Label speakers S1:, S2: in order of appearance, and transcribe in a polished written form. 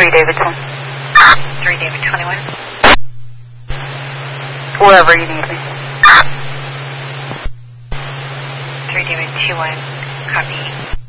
S1: 3 Davidson.
S2: 3 David 21.
S1: Wherever you need me.
S2: 3 David 21. Copy.